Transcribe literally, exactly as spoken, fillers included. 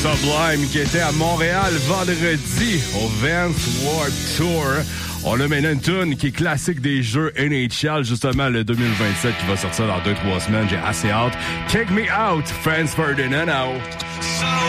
Sublime qui était à Montréal vendredi au Vans Warped Tour. On a maintenant une tune qui est classique des jeux N H L, justement le deux mille vingt-sept qui va sortir dans deux trois semaines. J'ai assez hâte. Take Me Out, Franz Ferdinand.